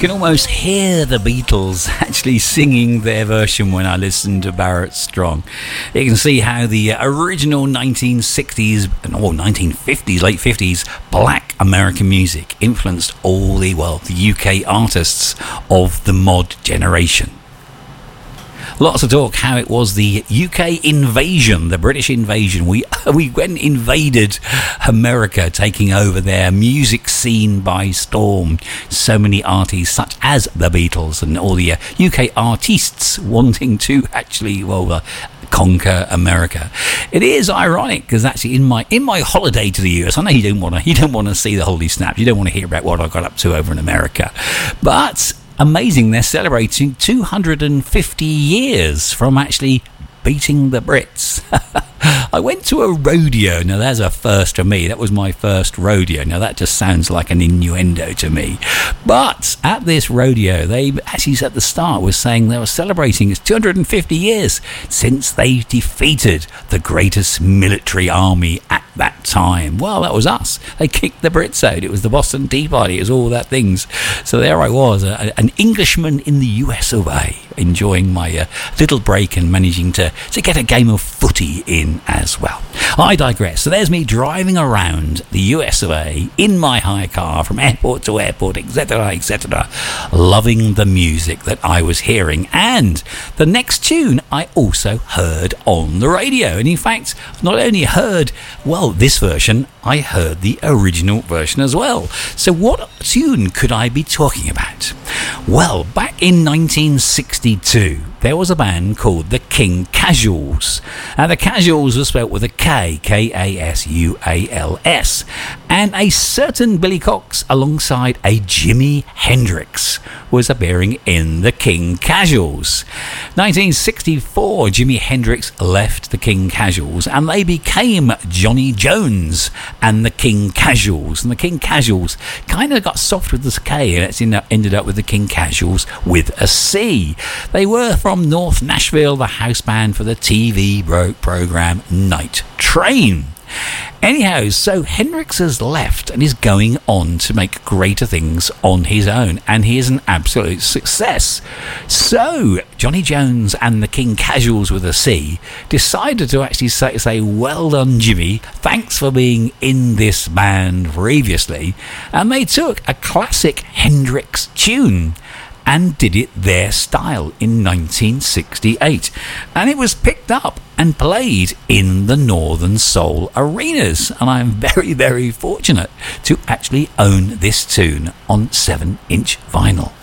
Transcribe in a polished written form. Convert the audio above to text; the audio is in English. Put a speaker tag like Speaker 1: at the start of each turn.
Speaker 1: can almost hear the Beatles actually singing their version when I listen to Barrett Strong. You can see how the original 1960s, or 1950s, late 50s black American music influenced all the UK artists of the mod generation. Lots of talk how it was the UK invasion, the British invasion. We went and invaded America, taking over their music scene by storm. So many artists, such as the Beatles and all the UK artists wanting to actually, conquer America. It is ironic because actually in my holiday to the US, I know you don't want to see the holy snaps. You don't want to hear about what I got up to over in America, but amazing, they're celebrating 250 years from actually beating the Brits. I went to a rodeo. Now, that's a first for me. That was my first rodeo. Now, that just sounds like an innuendo to me. But at this rodeo, they actually at the start was saying they were celebrating it's 250 years since they defeated the greatest military army at that time. Well, that was us. They kicked the Brits out. It was the Boston Tea Party. It was all that things. So there I was, an Englishman in the US of A, enjoying my little break and managing to get a game of footy in as well. I digress. So there's me driving around the US of A in my hire car from airport to airport, etc., loving the music that I was hearing. And the next tune I also heard on the radio. And in fact, not only heard, this version, I heard the original version as well. So what tune could I be talking about? Well, back in 1962, there was a band called the King Casuals. Now, the Casuals were spelt with a K, Kasuals. And a certain Billy Cox alongside a Jimi Hendrix was appearing in the King Casuals. 1964, Jimi Hendrix left the King Casuals and they became Johnny Jones and the King Casuals. And the King Casuals kind of got soft with this K and it's ended up with the King Casuals with a C. They were from North Nashville, the house band for the TV program Night Train. Anyhow, so Hendrix has left and is going on to make greater things on his own, and he is an absolute success. So Johnny Jones and the King Casuals with a C decided to actually say, well done, Jimmy, thanks for being in this band previously, and they took a classic Hendrix tune and did it their style in 1968. And it was picked up and played in the Northern Soul arenas. And I'm very, very fortunate to actually own this tune on 7-inch vinyl.